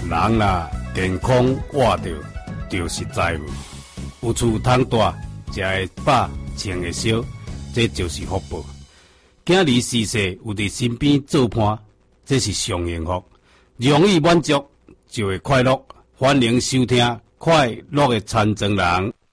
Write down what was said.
人啦健康活着，就是财富。有厝通住，食会饱，穿会烧，这就是福报。囝儿逝世有伫身边做伴，这是上幸福。容易满足就会快乐。欢迎收听《快乐的残障人》。